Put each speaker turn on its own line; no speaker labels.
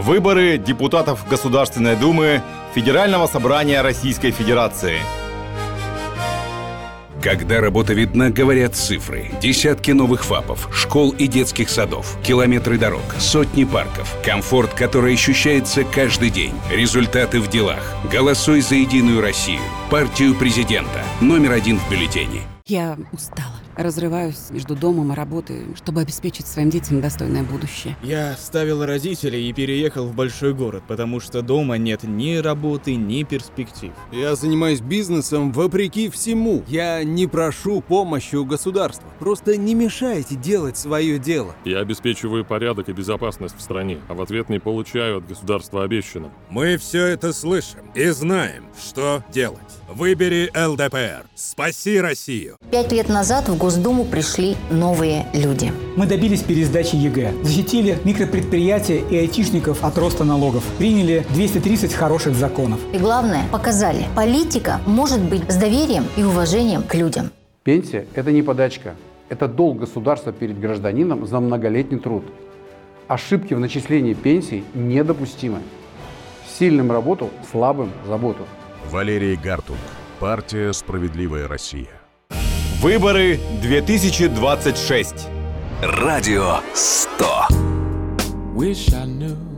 Выборы депутатов Государственной Думы Федерального собрания Российской Федерации.
Когда работа видна, говорят цифры. Десятки новых ФАПов, школ и детских садов, километры дорог, сотни парков. Комфорт, который ощущается каждый день. Результаты в делах. Голосуй за «Единую Россию». Партию президента. Номер 1 в бюллетене.
Я устала. Разрываюсь между домом и работой, чтобы обеспечить своим детям достойное будущее.
Я оставил родителей и переехал в большой город, потому что дома нет ни работы, ни перспектив.
Я занимаюсь бизнесом вопреки всему. Я не прошу помощи у государства. Просто не мешайте делать свое дело.
Я обеспечиваю порядок и безопасность в стране, а в ответ не получаю от государства обещанного.
Мы все это слышим и знаем, что делать. Выбери ЛДПР. Спаси Россию.
5 лет назад в Госдуму пришли новые люди.
Мы добились пересдачи ЕГЭ, защитили микропредприятия и айтишников от роста налогов, приняли 230 хороших законов.
И главное, показали, политика может быть с доверием и уважением к людям.
Пенсия – это не подачка. Это долг государства перед гражданином за многолетний труд. Ошибки в начислении пенсий недопустимы. Сильным работу, слабым – заботу.
Валерий Гартунг. Партия «Справедливая Россия».
Выборы 2026.
Радио 100.
Wish I knew